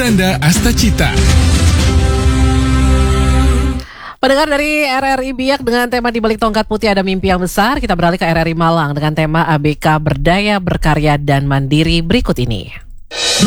Miranda Astacita. Pendengar dari RRI Biak dengan tema Di Balik Tongkat Putih Ada Mimpi Yang Besar, kita beralih ke RRI Malang dengan tema ABK Berdaya, Berkarya, dan Mandiri berikut ini.